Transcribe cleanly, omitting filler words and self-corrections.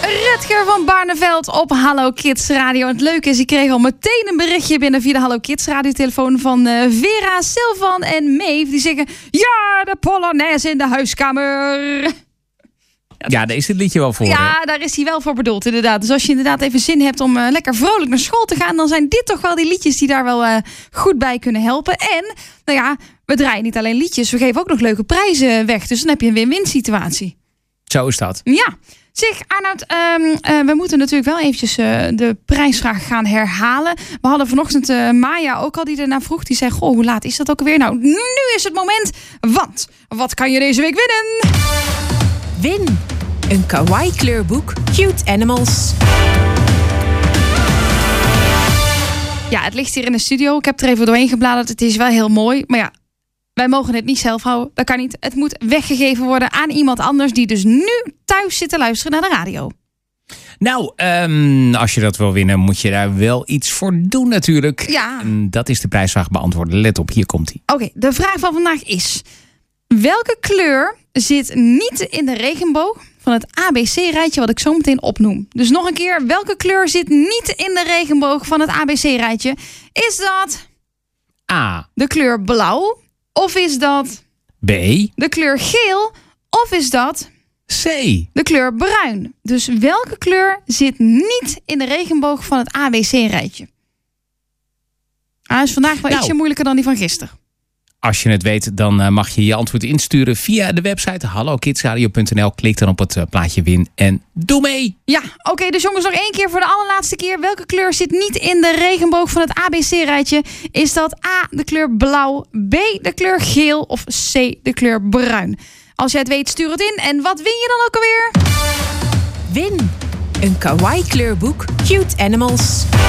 Rutger van Barneveld op Hallo Kids Radio. En het leuke is, ik kreeg al meteen een berichtje binnen via de Hallo Kids radiotelefoon van Vera, Sylvan en Maeve. Die zeggen, ja, de Polonaise in de huiskamer. Ja, daar is dit liedje wel voor. Ja, daar is hij wel voor bedoeld, inderdaad. Dus als je inderdaad even zin hebt om lekker vrolijk naar school te gaan, dan zijn dit toch wel die liedjes die daar wel goed bij kunnen helpen. En, nou ja, we draaien niet alleen liedjes, we geven ook nog leuke prijzen weg. Dus dan heb je een win-win situatie. Zo is dat. Ja. Zeg, Arnoud, we moeten natuurlijk wel eventjes de prijsvraag gaan herhalen. We hadden vanochtend Maya ook al die ernaar vroeg. Die zei, goh, hoe laat is dat ook alweer? Nou, nu is het moment, want wat kan je deze week winnen? Win een kawaii kleurboek Cute Animals. Ja, het ligt hier in de studio. Ik heb er even doorheen gebladerd. Het is wel heel mooi. Maar ja, wij mogen het niet zelf houden. Dat kan niet. Het moet weggegeven worden aan iemand anders die dus nu thuis zit te luisteren naar de radio. Nou, als je dat wil winnen, moet je daar wel iets voor doen natuurlijk. Ja. En dat is de prijsvraag beantwoorden. Let op, hier komt ie. Oké, de vraag van vandaag is: welke kleur zit niet in de regenboog van het ABC-rijtje wat ik zo meteen opnoem? Dus nog een keer, welke kleur zit niet in de regenboog van het ABC-rijtje? Is dat A. de kleur blauw? Of is dat B. de kleur geel? Of is dat C. de kleur bruin? Dus welke kleur zit niet in de regenboog van het ABC-rijtje? Is vandaag wel ietsje moeilijker dan die van gisteren. Als je het weet, dan mag je je antwoord insturen via de website hallokidsradio.nl. Klik dan op het plaatje win en doe mee. Ja, oké, dus jongens, nog 1 keer voor de allerlaatste keer. Welke kleur zit niet in de regenboog van het ABC-rijtje? Is dat A, de kleur blauw, B, de kleur geel of C, de kleur bruin? Als jij het weet, stuur het in. En wat win je dan ook alweer? Win een kawaii kleurboek Cute Animals.